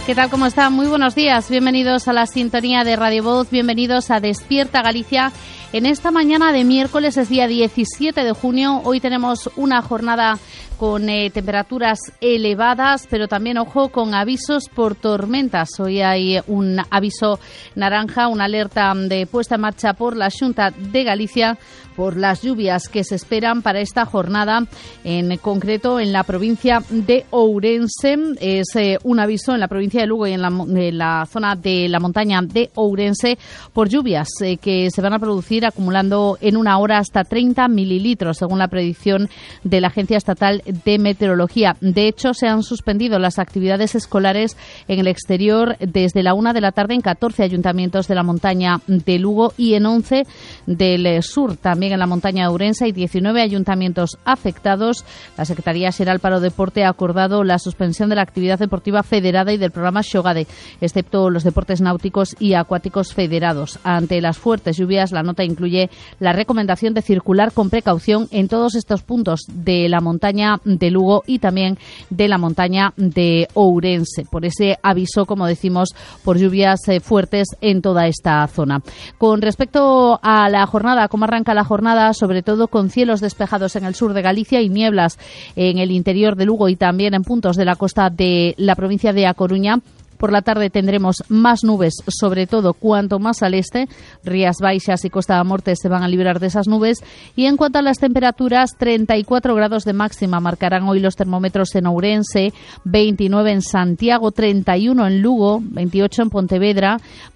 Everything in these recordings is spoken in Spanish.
¿Qué tal? ¿Cómo están? Muy buenos días. Bienvenidos a la sintonía de Radio Voz. Bienvenidos a Despierta Galicia. En esta mañana de miércoles, es día 17 de junio. Hoy tenemos una jornada con temperaturas elevadas, pero también, ojo, con avisos por tormentas. Hoy hay un aviso naranja, una alerta de puesta en marcha por la Xunta de Galicia por las lluvias que se esperan para esta jornada, en concreto en la provincia de Ourense. Es un aviso en la provincia de Lugo y en la zona de la montaña de Ourense por lluvias que se van a producir acumulando en una hora hasta 30 mililitros, según la predicción de la Agencia Estatal de Meteorología. De hecho, se han suspendido las actividades escolares en el exterior desde la 1 de la tarde en 14 ayuntamientos de la montaña de Lugo y en 11 del sur. También en la montaña de Ourense hay 19 ayuntamientos afectados. La Secretaría Xeral para o Deporte ha acordado la suspensión de la actividad deportiva federada y del programa Xogade, excepto los deportes náuticos y acuáticos federados. Ante las fuertes lluvias, la nota incluye la recomendación de circular con precaución en todos estos puntos de la montaña de Lugo y también de la montaña de Ourense, por ese aviso, como decimos, por lluvias fuertes en toda esta zona. Con respecto a la jornada, ¿cómo arranca la jornada? Sobre todo con cielos despejados en el sur de Galicia y nieblas en el interior de Lugo y también en puntos de la costa de la provincia de A Coruña. Por la tarde tendremos más nubes, sobre todo cuanto más al este. Rías Baixas y Costa da Morte se van a librar de esas nubes. Y en cuanto a las temperaturas, 34 grados de máxima marcarán hoy los termómetros en Ourense, 29 en Santiago, 31 en Lugo, 28 en Pontevedra,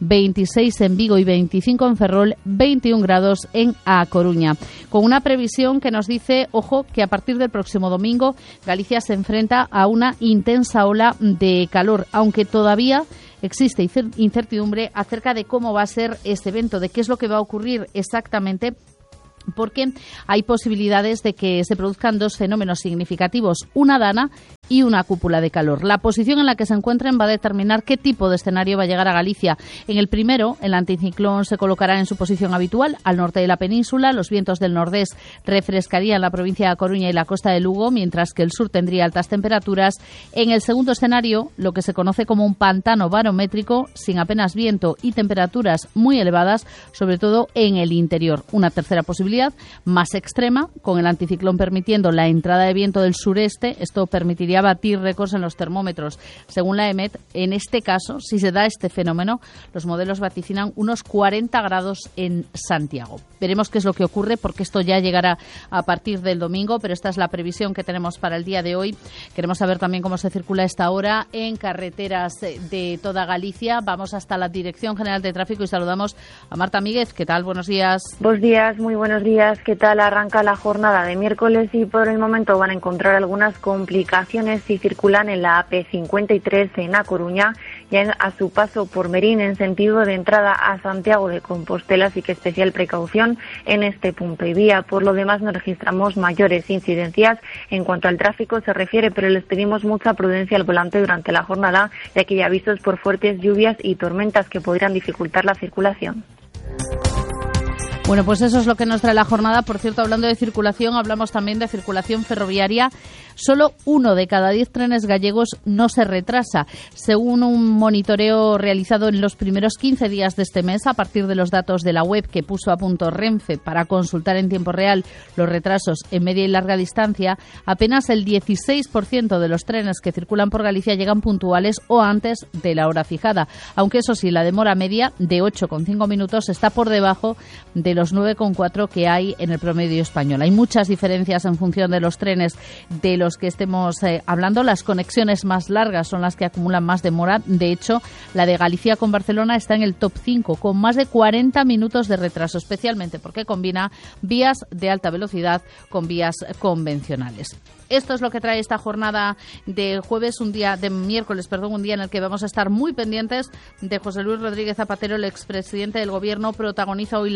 26 en Vigo y 25 en Ferrol, 21 grados en A Coruña. Con una previsión que nos dice, ojo, que a partir del próximo domingo Galicia se enfrenta a una intensa ola de calor, aunque todavía existe incertidumbre acerca de cómo va a ser este evento, de qué es lo que va a ocurrir exactamente, porque hay posibilidades de que se produzcan dos fenómenos significativos, una dana y una cúpula de calor. La posición en la que se encuentren va a determinar qué tipo de escenario va a llegar a Galicia. En el primero, el anticiclón se colocará en su posición habitual, al norte de la península. Los vientos del nordés refrescarían la provincia de A Coruña y la costa de Lugo, mientras que el sur tendría altas temperaturas. En el segundo escenario, lo que se conoce como un pantano barométrico, sin apenas viento y temperaturas muy elevadas, sobre todo en el interior. Una tercera posibilidad, más extrema, con el anticiclón permitiendo la entrada de viento del sureste. Esto permitiría batir récords en los termómetros. Según la EMET, en este caso, si se da este fenómeno, los modelos vaticinan unos 40 grados en Santiago. Veremos qué es lo que ocurre, porque esto ya llegará a partir del domingo, pero esta es la previsión que tenemos para el día de hoy. Queremos saber también cómo se circula a esta hora en carreteras de toda Galicia. Vamos hasta la Dirección General de Tráfico y saludamos a Marta Míguez. ¿Qué tal? Buenos días. Buenos días, muy buenos días. ¿Qué tal? Arranca la jornada de miércoles y por el momento van a encontrar algunas complicaciones si circulan en la AP53 en A Coruña y a su paso por Merín en sentido de entrada a Santiago de Compostela, así que especial precaución en este punto y vía. Por lo demás no registramos mayores incidencias en cuanto al tráfico se refiere, pero les pedimos mucha prudencia al volante durante la jornada, ya que hay avisos por fuertes lluvias y tormentas que podrían dificultar la circulación. Bueno, pues eso es lo que nos trae la jornada. Por cierto, hablando de circulación, hablamos también de circulación ferroviaria. Solo 1 de cada 10 trenes gallegos no se retrasa, según un monitoreo realizado en los primeros 15 días de este mes, a partir de los datos de la web que puso a punto Renfe para consultar en tiempo real los retrasos en media y larga distancia. Apenas el 16% de los trenes que circulan por Galicia llegan puntuales o antes de la hora fijada, aunque eso sí, la demora media de 8,5 minutos está por debajo de los 9,4 que hay en el promedio español. Hay muchas diferencias en función de los trenes de los que estemos hablando. Las conexiones más largas son las que acumulan más demora. De hecho, la de Galicia con Barcelona está en el top 5, con más de 40 minutos de retraso, especialmente porque combina vías de alta velocidad con vías convencionales. Esto es lo que trae esta jornada de miércoles, un día en el que vamos a estar muy pendientes de José Luis Rodríguez Zapatero, el expresidente del Gobierno. Protagoniza hoy la actualidad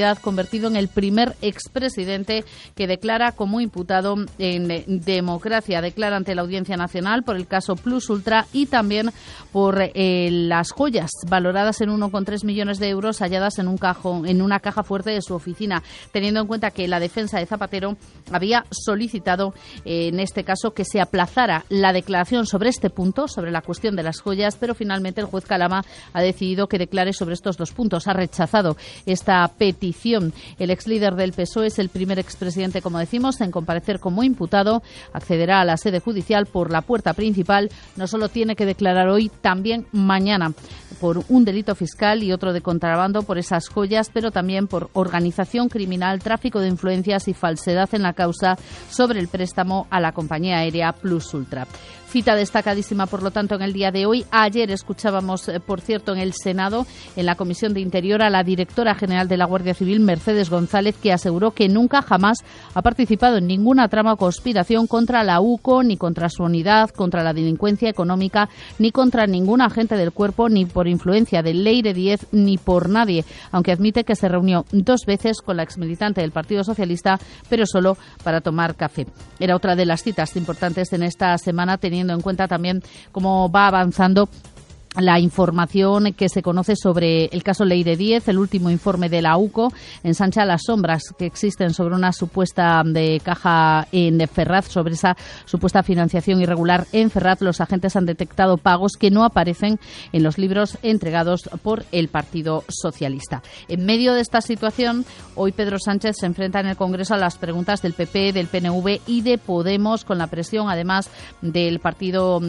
impunidad, convertido en el primer expresidente que declara como imputado en democracia. Declara ante la Audiencia Nacional por el caso Plus Ultra y también por las joyas valoradas en 1,3 millones de euros halladas en una caja fuerte de su oficina, teniendo en cuenta que la defensa de Zapatero había solicitado en este caso que se aplazara la declaración sobre este punto, sobre la cuestión de las joyas, pero finalmente el juez Calama ha decidido que declare sobre estos dos puntos. Ha rechazado esta petición. El ex líder del PSOE es el primer expresidente, como decimos, en comparecer como imputado. Accederá a la sede judicial por la puerta principal. No solo tiene que declarar hoy, también mañana, por un delito fiscal y otro de contrabando por esas joyas, pero también por organización criminal, tráfico de influencias y falsedad en la causa sobre el préstamo a la compañía aérea Plus Ultra. Cita destacadísima, por lo tanto, en el día de hoy. Ayer escuchábamos, por cierto, en el Senado, en la Comisión de Interior, a la directora general de la Guardia Civil, Mercedes González, que aseguró que nunca jamás ha participado en ninguna trama o conspiración contra la UCO, ni contra su unidad, contra la delincuencia económica, ni contra ningún agente del cuerpo, ni por influencia de Leire Díez, ni por nadie, aunque admite que se reunió 2 veces con la exmilitante del Partido Socialista, pero solo para tomar café. Era otra de las citas importantes en esta semana, teniendo en cuenta también cómo va avanzando la información que se conoce sobre el caso Leire Díez. El último informe de la UCO ensancha las sombras que existen sobre una supuesta de caja en Ferraz, sobre esa supuesta financiación irregular en Ferraz. Los agentes han detectado pagos que no aparecen en los libros entregados por el Partido Socialista. En medio de esta situación, hoy Pedro Sánchez se enfrenta en el Congreso a las preguntas del PP, del PNV y de Podemos, con la presión además del partido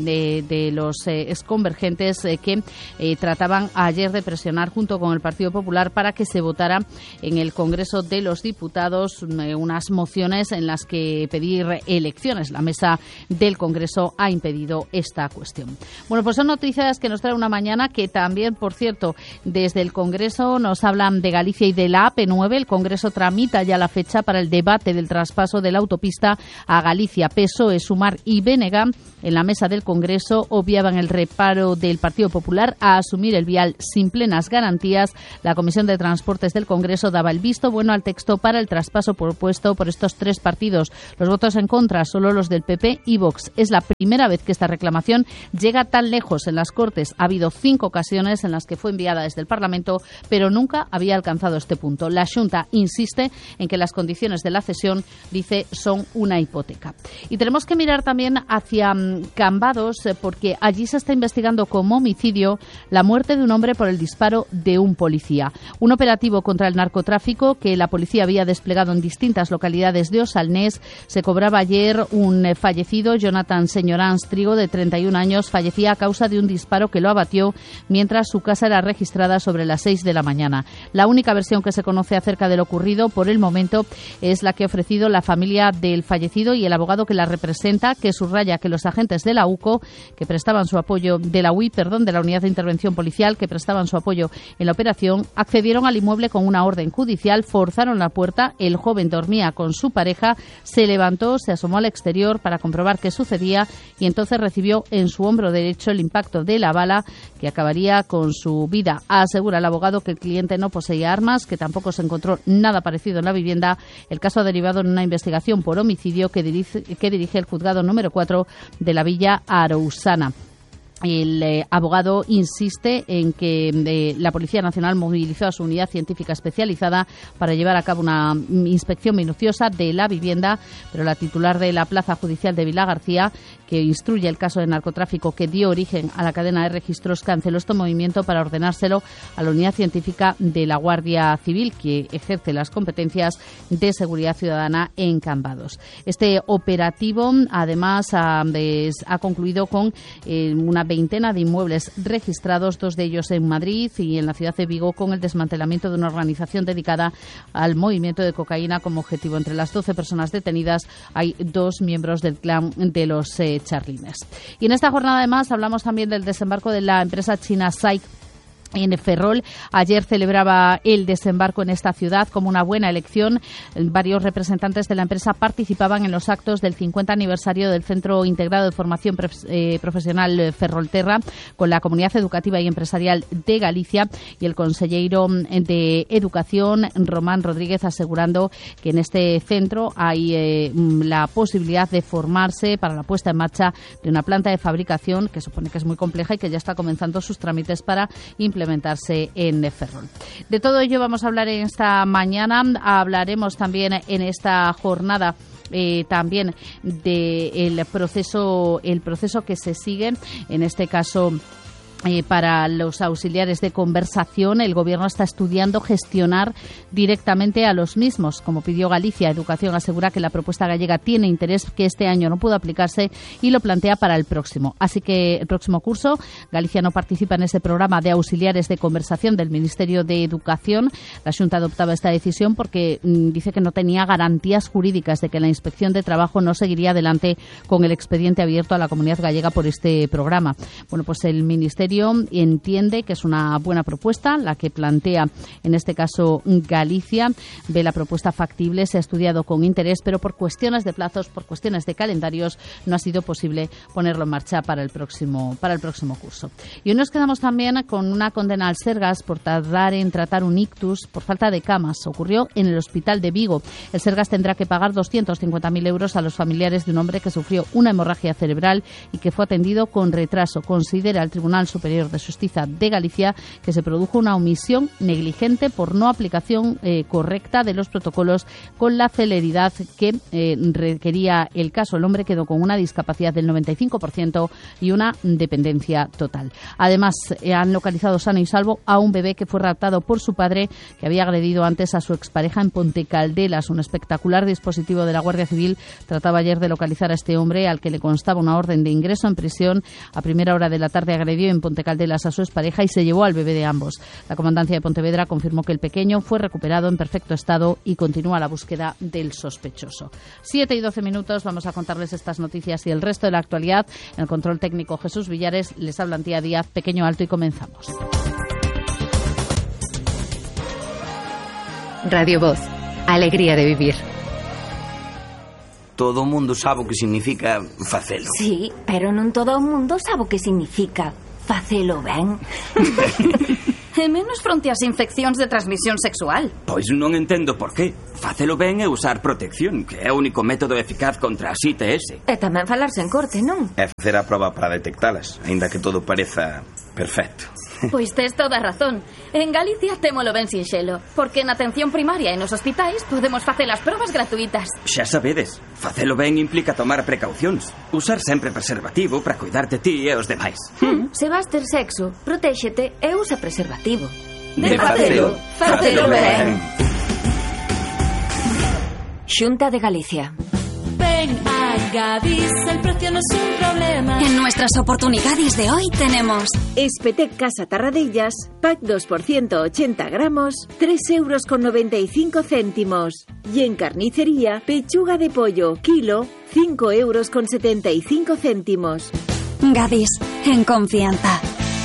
de los exconvergentes que trataban ayer de presionar junto con el Partido Popular para que se votara en el Congreso de los Diputados unas mociones en las que pedir elecciones. La mesa del Congreso ha impedido esta cuestión. Bueno, pues son noticias que nos trae una mañana que también, por cierto, desde el Congreso nos hablan de Galicia y de la AP9. El Congreso tramita ya la fecha para el debate del traspaso de la autopista a Galicia. PSOE, Sumar y BNG en la mesa del Congreso obviaban el reparo del Partido Popular a asumir el vial sin plenas garantías. La Comisión de Transportes del Congreso daba el visto bueno al texto para el traspaso propuesto por estos 3 partidos. Los votos en contra, solo los del PP y Vox. Es la primera vez que esta reclamación llega tan lejos en las Cortes. Ha habido 5 ocasiones en las que fue enviada desde el Parlamento, pero nunca había alcanzado este punto. La Xunta insiste en que las condiciones de la cesión, dice, son una hipoteca. Y tenemos que mirar también hacia Cambados, porque allí se está investigando como homicidio la muerte de un hombre por el disparo de un policía. Un operativo contra el narcotráfico que la policía había desplegado en distintas localidades de Osalnés. Se cobraba ayer un fallecido, Jonathan Señorans Trigo, de 31 años, fallecía a causa de un disparo que lo abatió mientras su casa era registrada sobre las 6 de la mañana. La única versión que se conoce acerca de lo ocurrido por el momento es la que ha ofrecido la familia del fallecido y el abogado que la representa, que subraya que los agentes de la UCO que prestaban su apoyo de la Unidad de Intervención Policial, que prestaban su apoyo en la operación, accedieron al inmueble con una orden judicial, forzaron la puerta, el joven dormía con su pareja, se levantó, se asomó al exterior para comprobar qué sucedía y entonces recibió en su hombro derecho el impacto de la bala que acabaría con su vida. Asegura el abogado que el cliente no poseía armas, que tampoco se encontró nada parecido en la vivienda. El caso ha derivado en una investigación por homicidio que dirige el juzgado número 4 de la Villa Arousana. El abogado insiste en que la Policía Nacional movilizó a su unidad científica especializada para llevar a cabo una inspección minuciosa de la vivienda, pero la titular de la Plaza Judicial de Vilagarcía, que instruye el caso de narcotráfico que dio origen a la cadena de registros, canceló este movimiento para ordenárselo a la unidad científica de la Guardia Civil, que ejerce las competencias de seguridad ciudadana en Cambados. Este operativo, además, ha concluido con una veintena de inmuebles registrados, 2 de ellos en Madrid y en la ciudad de Vigo, con el desmantelamiento de una organización dedicada al movimiento de cocaína como objetivo. Entre las 12 personas detenidas hay 2 miembros del clan de los Charlines. Y en esta jornada además hablamos también del desembarco de la empresa china SAIC en Ferrol. Ayer celebraba el desembarco en esta ciudad como una buena elección. Varios representantes de la empresa participaban en los actos del 50 aniversario del Centro Integrado de Formación Profesional Ferrolterra con la comunidad educativa y empresarial de Galicia y el consellero de Educación, Román Rodríguez, asegurando que en este centro hay la posibilidad de formarse para la puesta en marcha de una planta de fabricación que supone que es muy compleja y que ya está comenzando sus trámites para implementarse en Ferrol. De todo ello vamos a hablar en esta mañana. Hablaremos también en esta jornada también del proceso que se sigue, en este caso para los auxiliares de conversación. El Gobierno está estudiando gestionar directamente a los mismos, como pidió Galicia. Educación asegura que la propuesta gallega tiene interés, que este año no pudo aplicarse y lo plantea para el próximo. Así que el próximo curso Galicia no participa en ese programa de auxiliares de conversación del Ministerio de Educación. La Xunta adoptaba esta decisión porque dice que no tenía garantías jurídicas de que la Inspección de Trabajo no seguiría adelante con el expediente abierto a la comunidad gallega por este programa. Bueno, pues el Ministerio entiende que es una buena propuesta la que plantea en este caso Galicia. Ve la propuesta factible, se ha estudiado con interés, pero por cuestiones de plazos, por cuestiones de calendarios, no ha sido posible ponerlo en marcha para el próximo curso. Y hoy nos quedamos también con una condena al Sergas por tardar en tratar un ictus por falta de camas. Ocurrió en el Hospital de Vigo. El Sergas tendrá que pagar 250.000 euros a los familiares de un hombre que sufrió una hemorragia cerebral y que fue atendido con retraso. Considera el Tribunal Superior de Justicia de Galicia que se produjo una omisión negligente por no aplicación correcta de los protocolos con la celeridad que requería el caso. El hombre quedó con una discapacidad del 95% y una dependencia total. Además, han localizado sano y salvo a un bebé que fue raptado por su padre, que había agredido antes a su expareja en Ponte Caldelas. Un espectacular dispositivo de la Guardia Civil trataba ayer de localizar a este hombre, al que le constaba una orden de ingreso en prisión. A primera hora de la tarde agredió en Ponte Caldelas a su expareja y se llevó al bebé de ambos. La Comandancia de Pontevedra confirmó que el pequeño fue recuperado en perfecto estado y continúa la búsqueda del sospechoso. 7:12 minutos, vamos a contarles estas noticias y el resto de la actualidad. En el control técnico Jesús Villares, les habla Antía Díaz, pequeño alto y comenzamos. Radio Voz, alegría de vivir. Todo o mundo sabe o que significa facelo. Sí, pero non todo o mundo sabe o que significa facelo ben. E menos fronte ás infeccións de transmisión sexual. Pois non entendo por qué. Facelo ben é usar protección, que é o único método eficaz contra as ITS. E tamén falarse en corte, non? É facer a proba para detectalas, aínda que todo pareza perfecto. Pois tes toda a razón. En Galicia témolo ben sinxelo, porque na atención primaria e nos hospitais podemos facer as probas gratuitas. Xa sabedes, facelo ben implica tomar precaucións. Usar sempre preservativo para cuidar de ti e os demais. Se vas ter sexo, protéxete e usa preservativo. De facelo, facelo ben. Xunta de Galicia. Ven a Gadis, el precio no es un problema. En nuestras oportunidades de hoy tenemos Espetec Casa Tarradellas, pack 2 por 180 gramos, 3,95 €. Y en carnicería, pechuga de pollo, kilo, 5,75 €. Gadis, en confianza.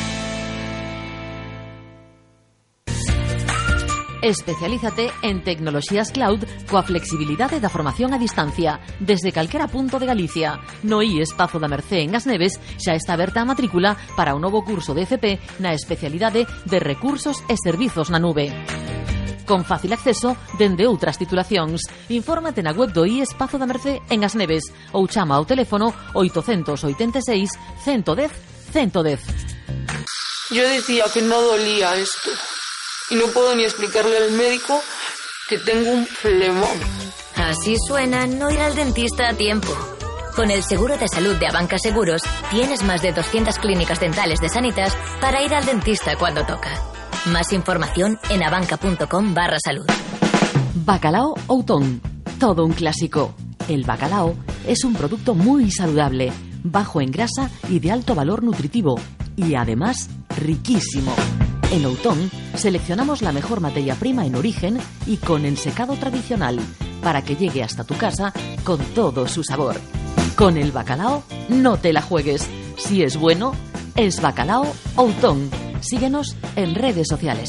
Especialízate en tecnoloxías cloud coa flexibilidade da formación a distancia desde calquera punto de Galicia. No IES Pazo da Mercé en As Neves xa está aberta a matrícula para o novo curso de FP na especialidade de Recursos e Servizos na Nube. Con fácil acceso dende outras titulacións. Infórmate na web do IES Pazo da Mercé en As Neves ou chama ao teléfono 886 110 110. Yo decía que no dolía esto. Y no puedo ni explicarle al médico que tengo un flemón. Así suena no ir al dentista a tiempo. Con el seguro de salud de Abanca Seguros, tienes más de 200 clínicas dentales de Sanitas para ir al dentista cuando toca. Más información en abanca.com/salud. Bacalao Outón. Todo un clásico. El bacalao es un producto muy saludable, bajo en grasa y de alto valor nutritivo. Y además, riquísimo. En Outón seleccionamos la mejor materia prima en origen y con ensecado tradicional para que llegue hasta tu casa con todo su sabor. Con el bacalao no te la juegues. Si es bueno, es Bacalao Outón. Síguenos en redes sociales.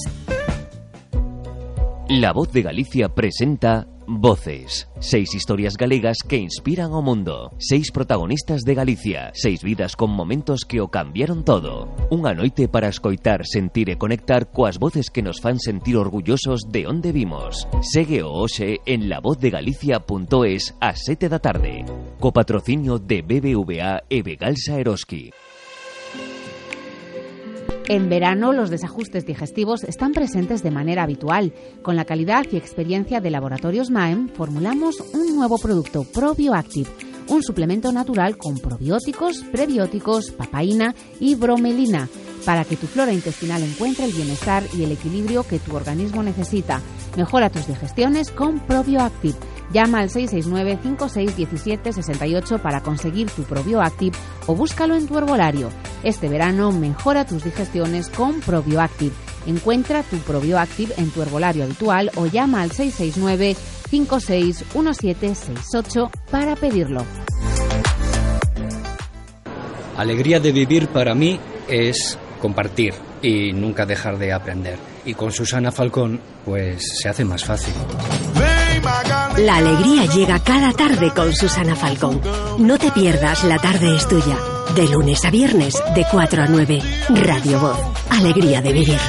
La Voz de Galicia presenta Voces. 6 historias galegas que inspiran ao mundo. 6 protagonistas de Galicia. 6 vidas con momentos que o cambiaron todo. Unha noite para escoitar, sentir e conectar coas voces que nos fan sentir orgullosos de onde vimos. Segue o hoxe en lavozdegalicia.es ás 7 da tarde. Co patrocinio de BBVA e Begalsa Eroski. En verano, los desajustes digestivos están presentes de manera habitual. Con la calidad y experiencia de Laboratorios Maem, formulamos un nuevo producto, ProbioActive, un suplemento natural con probióticos, prebióticos, papaína y bromelina, para que tu flora intestinal encuentre el bienestar y el equilibrio que tu organismo necesita. Mejora tus digestiones con ProbioActive. Llama al 669-5617-68 para conseguir tu ProbioActive o búscalo en tu herbolario. Este verano mejora tus digestiones con ProbioActive. Encuentra tu ProbioActive en tu herbolario habitual o llama al 669-5617-68 para pedirlo. Alegría de vivir para mí es compartir y nunca dejar de aprender. Y con Susana Falcón, pues se hace más fácil. La alegría llega cada tarde con Susana Falcón. No te pierdas La Tarde es Tuya. De lunes a viernes, de 4 a 9. Radio Voz. Alegría de vivir.